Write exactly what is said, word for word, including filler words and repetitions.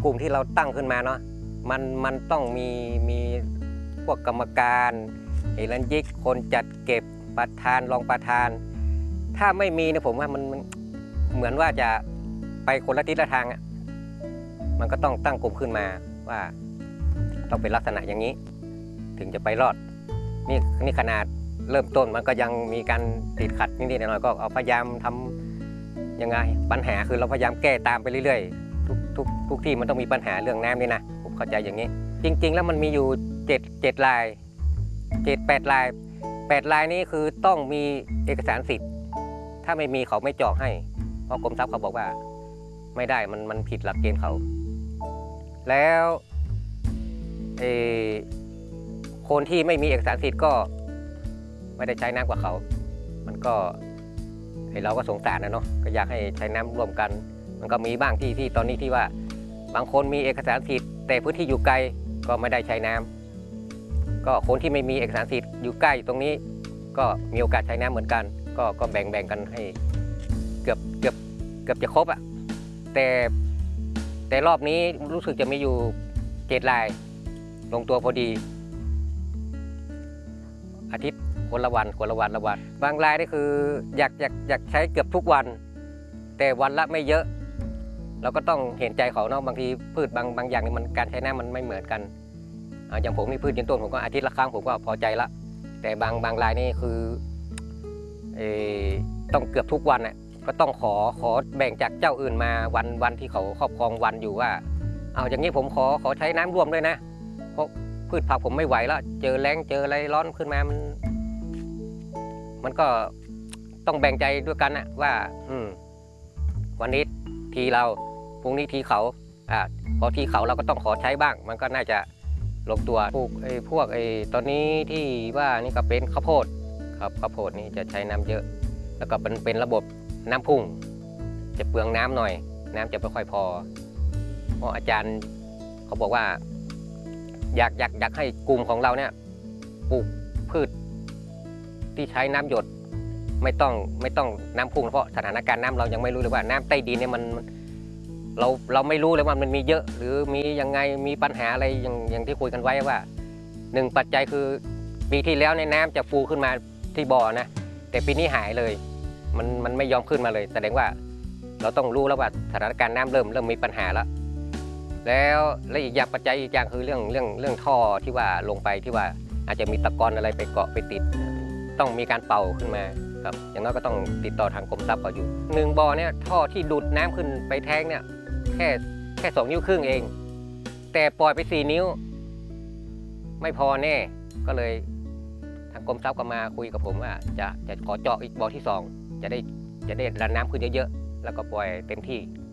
กลุ่มที่เราตั้งขึ้นมาเนาะมันมันต้องมีมีพวกกรรมการเฮรัญยิกคนจัดเก็บประธานรองประธานถ้าไม่มีนะผมว่ามันเหมือนว่าจะไปคนละทิศละทางอ่ะมันก็ต้องตั้งกลุ่มขึ้นมาว่าต้องเป็นลักษณะอย่างนี้ถึงจะไปรอดนี่นี่ขนาดเริ่มต้นมันก็ยังมีการติดขัดนิดๆหน่อยๆก็เอาพยายามทำยังไงปัญหาคือเราพยายามแก้ตามไปเรื่อยๆทุกทุกทุกที่มันต้องมีปัญหาเรื่องน้ำนี่นะผมเข้าใจอย่างนี้จริงๆแล้วมันมีอยู่เจ็ดเจ็ดลายเจ็ดแปดลายแปดลายนี้คือต้องมีเอกสารสิทธิ์ถ้าไม่มีเขาไม่เจาะให้เพราะกรมทรัพย์เขาบอกว่าไม่ได้มันมันผิดหลักเกณฑ์เขาแล้วเอคนที่ไม่มีเอกสารสิทธิ์ก็ไม่ได้ใช้น้ำกว่าเขามันก็เราก็สงสารนะเนาะก็อยากให้ใช้น้ำร่วมกันมันก็มีบ้างที่ที่ตอนนี้ที่ว่าบางคนมีเอกสารสิทธิ์แต่พื้นที่อยู่ไกลก็ไม่ได้ใช้น้ำก็คนที่ไม่มีเอกสารสิทธิ์อยู่ใกล้ตรงนี้ก็มีโอกาสใช้น้ำเหมือนกันก็ก็แบ่งแบ่งกันให้เกือบเกือบเกือบจะครบอะแต่แต่รอบนี้รู้สึกจะมีอยู่เจ็ดรายลงตัวพอดีอาทิตย์คนละวันคนละวันละวันบางรายนี่คืออยากอยากอยากใช้เกือบทุกวันแต่วันละไม่เยอะเราก็ต้องเห็นใจเขาเนาะบางทีพืชบางบางอย่างนี่มันการใช้น้ำมันไม่เหมือนกันอย่างผมนี่พืชยืนต้นผมก็อาทิตย์ละครั้งผมก็พอใจละแต่บางบางรายนี่คือเอต้องเกือบทุกวันน่ะก็ต้องขอขอแบ่งจากเจ้าอื่นมาวันวันที่เขาครอบครองวันอยู่ว่าเอาอย่างนี้ผมขอขอใช้น้ำร่วมด้วยนะเพราะพืชผักผมไม่ไหวแล้วเจอแล้งเจออะไรร้อนขึ้นมามันมันก็ต้องแบ่งใจด้วยกันนะว่าอืมวันนี้ทีเราพรุ่งนี้ทีเขาอ่าพอทีเขาเราก็ต้องขอใช้บ้างมันก็น่าจะลงตัวปลูกไอ้พวกไอ้ตอนนี้ที่ว่านี่ก็เป็นข้าวโพดครับข้าวโพดนี่จะใช้น้ำเยอะแล้วก็เป็นเป็นระบบน้ำพุ่งจะเปลืองน้ำหน่อยน้ำจะไม่ค่อยพอเพราะอาจารย์เขาบอกว่าอยากอยากอยากให้กลุ่มของเราเนี่ยปลูกพืชที่ใช้น้ำหยดไม่ต้องไม่ต้องน้ำพุ่งเพราะสถานการณ์น้ำเรายังไม่รู้เลยว่าน้ำใต้ดินเนี่ยมันเราเราไม่รู้เลยว่ามันมีเยอะหรือมียังไงมีปัญหาอะไรอย่างอย่างที่คุยกันไว้ว่าหนึ่งปัจจัยคือปีที่แล้วในน้ำจะฟูขึ้นมาที่บ่อนะแต่ปีนี้หายเลยมันมันไม่ยอมขึ้นมาเลยแสดงว่าเราต้องรู้แล้วว่าสถานการณ์น้ำเริ่มเริ่มมีปัญหาแล้วแล้วและอีกอย่างปัจจัยอีกอย่างคือเรื่องเรื่องเรื่องท่อที่ว่าลงไปที่ว่าอาจจะมีตะกอนอะไรไปเกาะไปติดต้องมีการเป่าขึ้นมาครับอย่างน้อยก็ต้องติดต่อทางกรมทรัพย์เขาอยู่หนึ่งบ่อเนี่ยท่อที่ดูดน้ำขึ้นไปแท้งเนี่ยแค่แค่สองนิ้วครึ่งเองแต่ปล่อยไปสี่นิ้วไม่พอแน่ก็เลยทางกรมทรัพย์ก็มาคุยกับผมว่าจะจะขอเจาะอีกบ่อที่สองจะได้จะได้ดันน้ำขึ้นเยอะๆแล้วก็ปล่อยเต็มที่